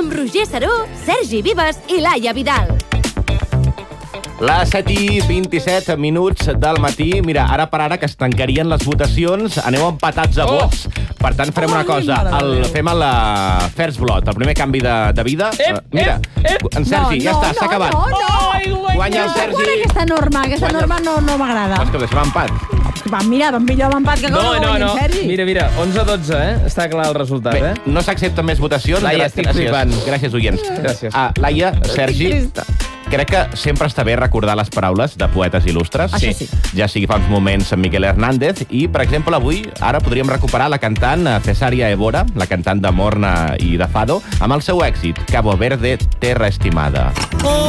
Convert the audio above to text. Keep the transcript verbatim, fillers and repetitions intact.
amb Roger Saró, Sergi Vives i Laia Vidal. Les set i vint-i-set minuts del matí. Mira, ara per ara que es tancarien les votacions, aneu empatats a Oh. vots. Per tant, farem una cosa. El, fem el First Blood, el primer canvi de, de vida. Ep, Uh, Mira, ep, ep. en Sergi, No, ja no, està, s'ha no, acabat. no, no. Ai, Guanya el Quan Sergi. aquesta norma, aquesta Guanya- norma no, no m'agrada. Escolta, deixem empat. Va, mira, van millor l'empat que No, com no, el no. Sergi. Mira, mira, onze a dotze, eh? Està clar el resultat, Bé, eh? no s'accepten més votacions. Laia, Gràcies. estic flipant. Gràcies, oients. Gràcies. Ah, Laia, Sergi, trista. crec que sempre està bé recordar les paraules de poetes il·lustres. Això sí. Ja sigui fa uns moments en Miquel Hernández i, per exemple, avui, ara podríem recuperar la cantant Cesaria Évora, la cantant de Morna i de Fado, amb el seu èxit, Cabo Verde, terra estimada.